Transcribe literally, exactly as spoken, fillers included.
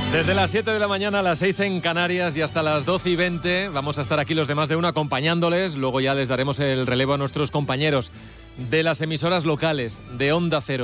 Desde las siete de la mañana a las seis en Canarias y hasta las doce y veinte vamos a estar aquí los demás de uno acompañándoles. Luego ya les daremos el relevo a nuestros compañeros de las emisoras locales de Onda Cero.